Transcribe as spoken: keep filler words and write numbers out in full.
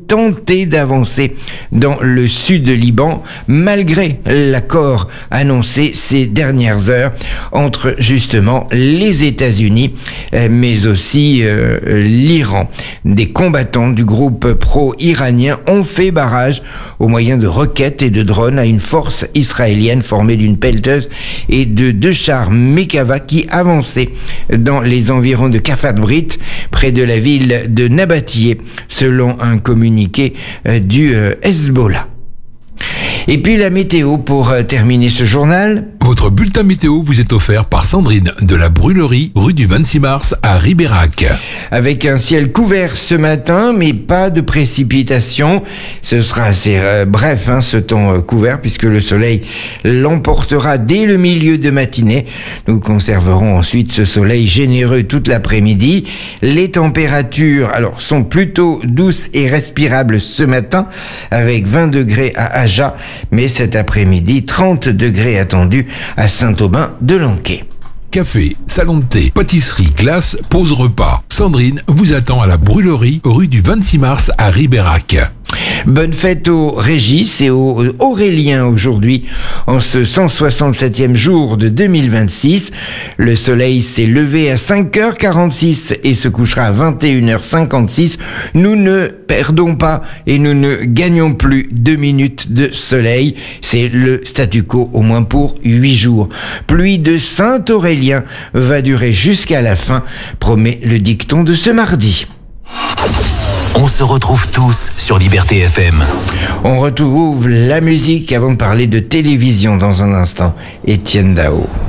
tenter d'avancer dans le sud de Liban, malgré l'accord annoncé ces dernières heures entre justement les États-Unis, mais aussi euh, l'Iran. Des combattants du groupe pro-iranien ont fait barrage au moyen de roquettes et de drones à une force israélienne formée d'une pelleteuse et de deux chars Merkava qui avançaient dans les environs de Kafat Brit, près de la ville de Nabatiyeh, selon un communiqué du Hezbollah. Et puis la météo pour terminer ce journal. Votre bulletin météo vous est offert par Sandrine de la Brûlerie, rue du vingt-six mars à Ribérac. Avec un ciel couvert ce matin, mais pas de précipitations. Ce sera assez euh, bref, hein, ce temps euh, couvert, puisque le soleil l'emportera dès le milieu de matinée. Nous conserverons ensuite ce soleil généreux toute l'après-midi. Les températures, alors, sont plutôt douces et respirables ce matin, avec vingt degrés à Aja, mais cet après-midi, trente degrés attendus à Saint-Aubin-de-Lanquet. Café, salon de thé, pâtisserie, glace, pause repas. Sandrine vous attend à la Brûlerie, rue du vingt-six mars à Ribérac. Bonne fête aux Régis et aux Auréliens aujourd'hui, en ce cent soixante-septième jour de deux mille vingt-six. Le soleil s'est levé à cinq heures quarante-six et se couchera à vingt et une heures cinquante-six. Nous ne perdons pas et nous ne gagnons plus deux minutes de soleil. C'est le statu quo au moins pour huit jours. Pluie de Saint-Aurélien va durer jusqu'à la fin, promet le dicton de ce mardi. On se retrouve tous sur Liberté F M. On retrouve la musique avant de parler de télévision dans un instant. Étienne Dao.